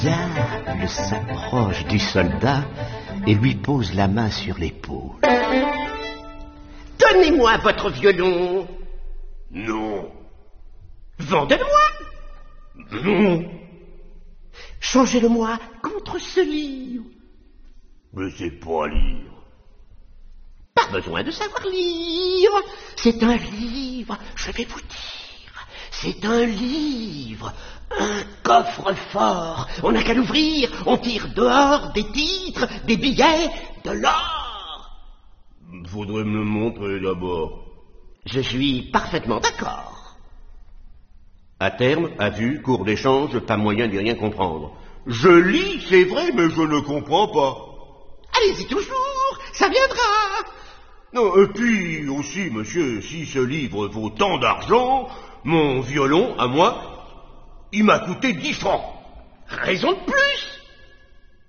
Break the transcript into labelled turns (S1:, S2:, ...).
S1: Diable s'approche du soldat et lui pose la main sur l'épaule.
S2: Donnez-moi votre violon.
S3: Non.
S2: Vendez-le-moi.
S3: Non.
S2: Changez-le-moi contre ce livre.
S3: Mais c'est pas lire.
S2: Pas besoin de savoir lire. C'est un livre, je vais vous dire. C'est un livre, un coffre-fort. On n'a qu'à l'ouvrir, on tire dehors des titres, des billets, de l'or.
S3: Faudrait me le montrer d'abord.
S2: Je suis parfaitement d'accord.
S3: À terme, à vue, cours d'échange, pas moyen d'y rien comprendre. Je lis, c'est vrai, mais je ne comprends pas.
S2: Allez-y toujours, ça viendra.
S3: Non, et puis aussi, monsieur, si ce livre vaut tant d'argent, mon violon, à moi, il m'a coûté 10 francs.
S2: Raison de plus.